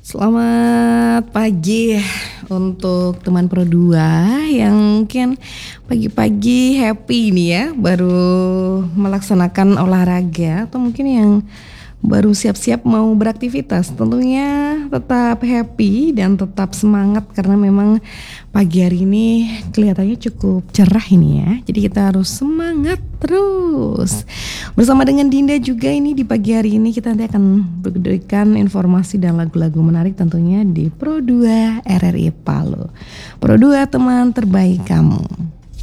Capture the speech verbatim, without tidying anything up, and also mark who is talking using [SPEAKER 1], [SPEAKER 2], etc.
[SPEAKER 1] Selamat pagi untuk teman Pro dua yang mungkin pagi-pagi happy nih ya, baru melaksanakan olahraga atau mungkin yang baru siap-siap mau beraktivitas. Tentunya tetap happy dan tetap semangat karena memang pagi hari ini kelihatannya cukup cerah ini ya. Jadi kita harus semangat terus. Bersama dengan Dinda juga ini di pagi hari ini kita nanti akan berikan informasi dan lagu-lagu menarik tentunya di Pro dua R R I Palu. Pro dua teman terbaik kamu.